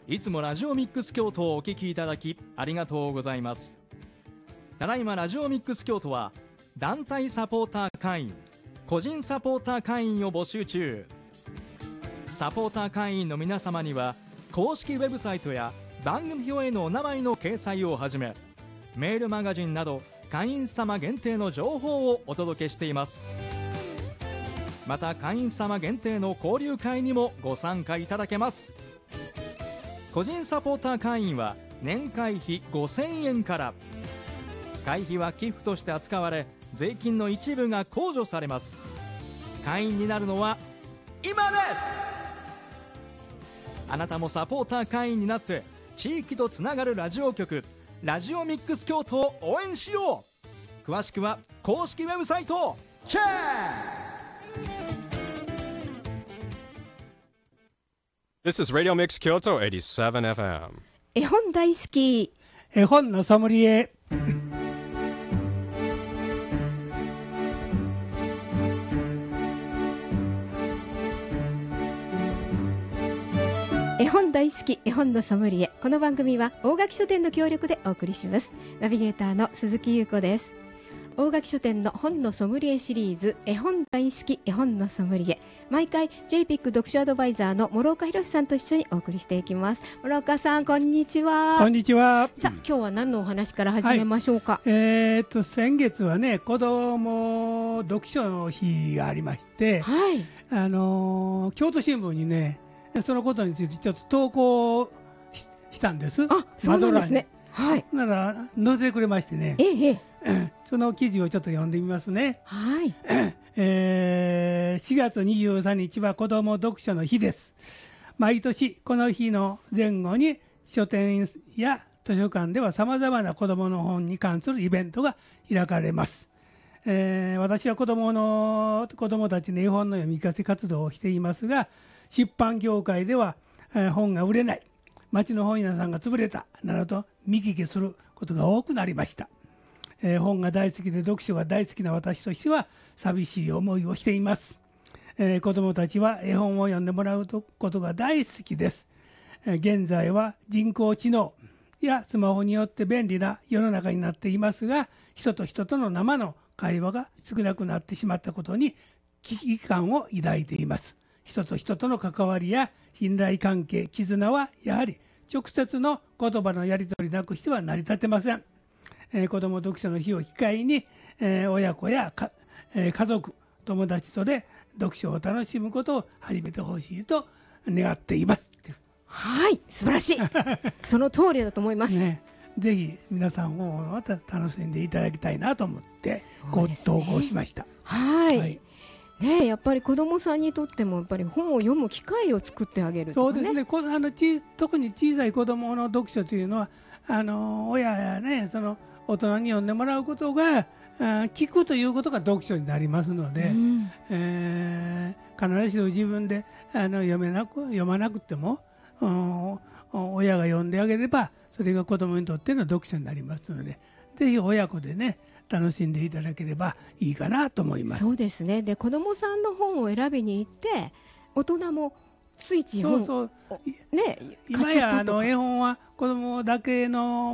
いつもラジオミックス京都をお聞きいただきありがとうございます。ただいまラジオミックス京都は団体サポーター会員、個人サポーター会員を募集中。サポーター会員の皆様には公式ウェブサイトや番組表へのお名前の掲載をはじめ、メールマガジンなど会員様限定の情報をお届けしています。また会員様限定の交流会にもご参加いただけます。個人サポーター会員は年会費5000円から。会費は寄付として扱われ、税金の一部が控除されます。会員になるのは今です。あなたもサポーター会員になって地域とつながるラジオ局ラジオミックス京都を応援しよう。詳しくは公式ウェブサイトをチェック。 This is Radio Mix Kyoto 87 FM。 絵本大好き、 絵本のソムリエ。 絵本大好き、絵本のソムリエ。この番組は大垣書店の協力でお送りします。ナビゲーターの鈴木優子です。大垣書店の本のソムリエシリーズ、絵本大好き絵本のソムリエ。毎回 JPIC 読書アドバイザーの諸岡博さんと一緒にお送りしていきます。諸岡さん、こんにちは。 こんにちは。 さあ、今日は何のお話から始めましょうか。 先月はね、子ども読書の日がありまして、 はい、 京都新聞にね、そのことについてちょっと投稿 したんです。 あ、そうなんですね。はい。 なら載せてくれましてね、その記事をちょっと読んでみますね。 はい。 4月23日は子ども読書の日です。毎年この日の前後に書店や図書館ではさまざまな子どもの本に関するイベントが開かれます。私は子どもたちの絵本の読み聞かせ活動をしていますが、出版業界では、本が売れない、町の本屋さんが潰れたなどと見聞きすることが多くなりました。本が大好きで読書が大好きな私としては寂しい思いをしています。子どもたちは絵本を読んでもらうことが大好きです。現在は人工知能やスマホによって便利な世の中になっていますが、人と人との生の会話が少なくなってしまったことに危機感を抱いています。人と人との関わりや信頼関係、絆はやはり直接の言葉のやり取りなくしては成り立てません。子ども読書の日を機会に、親子や家族、友達とで読書を楽しむことを始めてほしいと願っています。 はい、素晴らしい。その通りだと思います。 ね、ぜひ皆さんもまた楽しんでいただきたいなと思ってご投稿しました。 はい。ね、やっぱり子どもさんにとってもやっぱり本を読む機会を作ってあげるとかね。 そうですね。特に小さい子どもの読書というのは親やね、その大人に読んでもらうことが聞くということが読書になりますので、必ずしも自分で読まなくても親が読んであげればそれが子どもにとっての読書になりますので、ぜひ親子でね楽しんでいただければいいかなと思います。 そうですね。で、子どもさんの本を選びに行って大人もついつい本今や絵本は子どもだけの